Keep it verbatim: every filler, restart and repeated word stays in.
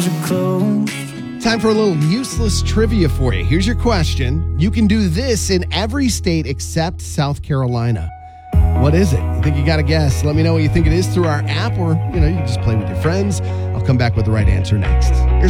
Time for a little useless trivia for you. Here's your question. You can do this in every state except South Carolina. What is it? You think you got to guess? Let me know what you think it is through our app, or, you know, you can just play with your friends. I'll come back with the right answer next. Here's